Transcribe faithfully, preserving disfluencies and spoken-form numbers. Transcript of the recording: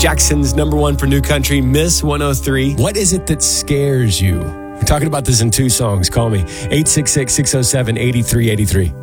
Jackson's number one for new country, Miss one oh three. What is it that scares you? We're talking about this in two songs. Call me, eight six six, six oh seven, eight three eight three.